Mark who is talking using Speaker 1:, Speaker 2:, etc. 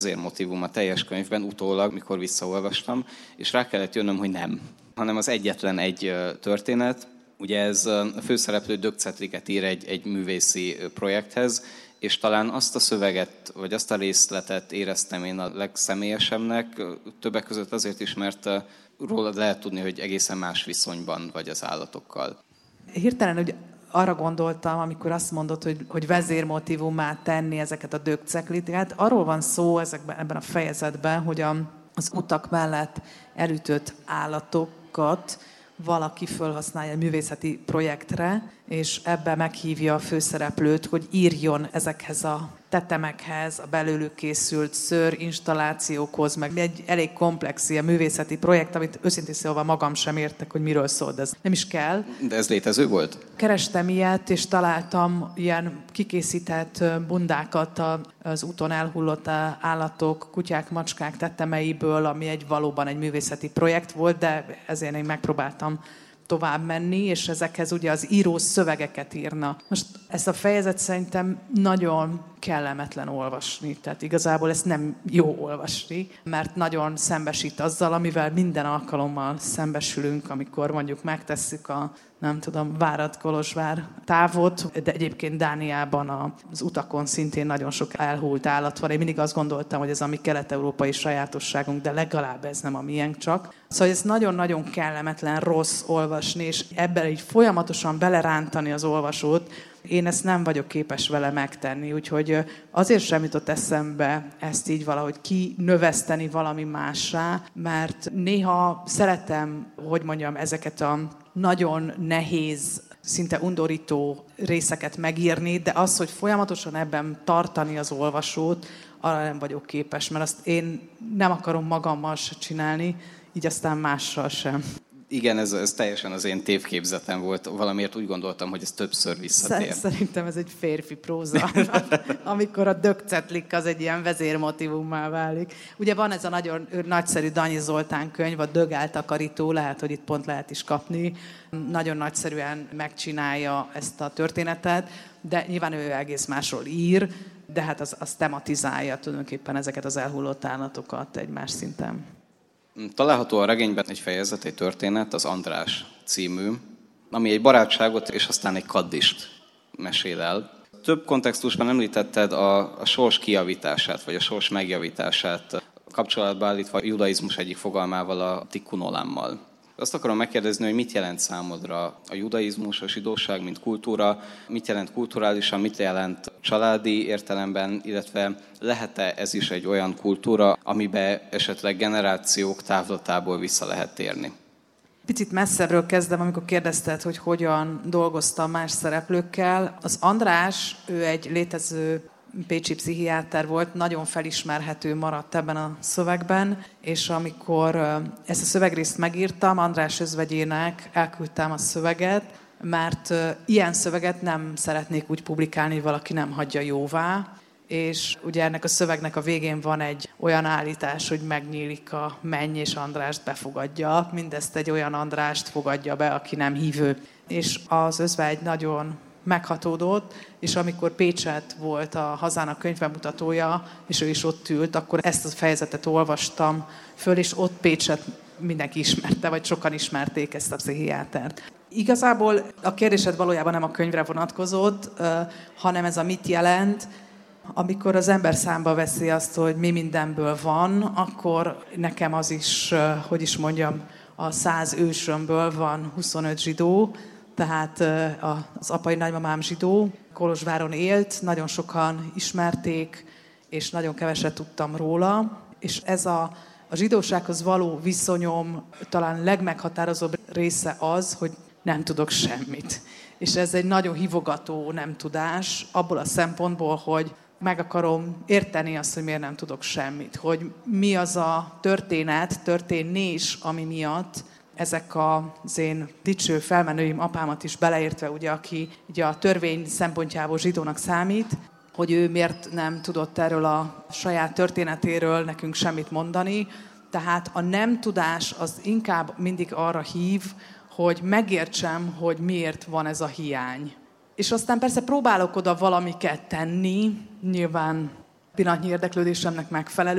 Speaker 1: Vezér motívum a teljes könyvben utólag, mikor visszaolvastam, és rá kellett jönnöm, hogy nem, hanem az egyetlen egy történet. Ugye ez a főszereplő dögcetliket ír egy művészi projekthez, és talán azt a szöveget, vagy azt a részletet éreztem én a legszemélyesebbnek, többek között azért is, mert rólad lehet tudni, hogy egészen más viszonyban vagy az állatokkal.
Speaker 2: Hirtelen, hogy arra gondoltam, amikor azt mondod, hogy vezérmotívumá tenni ezeket a dögcetliket. Arról van szó ebben a fejezetben, hogy az utak mellett elütött állatokat valaki felhasználja művészeti projektre, és ebbe meghívja a főszereplőt, hogy írjon ezekhez a tetemekhez, a belőlük készült installációkhoz, meg egy elég komplex ilyen művészeti projekt, amit őszintén szólva magam sem értek, hogy miről szól, de ez nem is kell.
Speaker 1: De ez létező volt?
Speaker 2: Kerestem ilyet, és találtam ilyen kikészített bundákat az úton elhullott állatok, kutyák, macskák tetemeiből, ami valóban egy művészeti projekt volt, de ezért én megpróbáltam tovább menni, és ezekhez ugye az író szövegeket írna. Most ezt a fejezet szerintem nagyon kellemetlen olvasni, tehát igazából ezt nem jó olvasni, mert nagyon szembesít azzal, amivel minden alkalommal szembesülünk, amikor mondjuk megtesszük a Várad-Kolozsvár távot, de egyébként Dániában az utakon szintén nagyon sok elhult állat van. Én mindig azt gondoltam, hogy ez a mi kelet-európai sajátosságunk, de legalább ez nem a miénk csak. Szóval ez nagyon-nagyon kellemetlen, rossz olvasni, és ebben így folyamatosan belerántani az olvasót. Én ezt nem vagyok képes vele megtenni, úgyhogy azért sem jutott eszembe ezt így valahogy kinöveszteni valami mássá, mert néha szeretem, ezeket a nagyon nehéz, szinte undorító részeket megírni, de az, hogy folyamatosan ebben tartani az olvasót, arra nem vagyok képes, mert azt én nem akarom magammal se csinálni, így aztán mással sem.
Speaker 1: Igen, ez teljesen az én tévképzetem volt. Valamiért úgy gondoltam, hogy ez többször visszatér.
Speaker 2: Szerintem ez egy férfi próza, amikor a dögcetlik az egy ilyen vezérmotívummá válik. Ugye van ez a nagyon nagyszerű Danyi Zoltán könyv, a Dög eltakarító, lehet, hogy itt pont lehet is kapni. Nagyon nagyszerűen megcsinálja ezt a történetet, de nyilván ő egész másról ír, de hát az tematizálja tulajdonképpen ezeket az elhullott állatokat egy más szinten.
Speaker 1: Található a regényben egy fejezet, egy történet, az András című, ami egy barátságot és aztán egy kaddist mesél el. Több kontextusban említetted a sors kijavítását, vagy a sors megjavítását, kapcsolatba állítva a judaizmus egyik fogalmával, a tikkun olammal. Azt akarom megkérdezni, hogy mit jelent számodra a judaizmus, a zsidóság, mint kultúra, mit jelent kulturálisan, mit jelent családi értelemben, illetve lehet-e ez is egy olyan kultúra, amiben esetleg generációk távlatából vissza lehet térni?
Speaker 2: Picit messzebbről kezdem, amikor kérdezted, hogy hogyan dolgoztam más szereplőkkel. Az András, ő egy létező pécsi pszichiáter volt, nagyon felismerhető maradt ebben a szövegben, és amikor ezt a szövegrészt megírtam, András özvegyének elküldtem a szöveget, mert ilyen szöveget nem szeretnék úgy publikálni, hogy valaki nem hagyja jóvá, és ugye ennek a szövegnek a végén van egy olyan állítás, hogy megnyílik a menny, és Andrást befogadja. Mindezt egy olyan Andrást fogadja be, aki nem hívő. És az özvegy nagyon meghatódott, és amikor Pécset volt a hazának könyvbemutatója, és ő is ott ült, akkor ezt a fejezetet olvastam föl, és ott Pécset mindenki ismerte, vagy sokan ismerték ezt a pszichiátert. Igazából a kérdésed valójában nem a könyvre vonatkozott, hanem ez a mit jelent. Amikor az ember számba veszi azt, hogy mi mindenből van, akkor nekem az is, a 100 ősömből van 25 zsidó, tehát az apai nagymamám zsidó, Kolozsváron élt, nagyon sokan ismerték, és nagyon keveset tudtam róla. És ez a zsidósághoz való viszonyom talán legmeghatározóbb része az, hogy nem tudok semmit. És ez egy nagyon hívogató nem tudás, abból a szempontból, hogy meg akarom érteni azt, hogy miért nem tudok semmit. Hogy mi az a történés, ami miatt ezek az én dicső felmenőim, apámat is beleértve, ugye, aki ugye a törvény szempontjából zsidónak számít, hogy ő miért nem tudott erről a saját történetéről nekünk semmit mondani. Tehát a nem tudás az inkább mindig arra hív, hogy megértsem, hogy miért van ez a hiány. És aztán persze próbálok oda valamiket tenni, nyilván pillanatnyi érdeklődésemnek megfelelő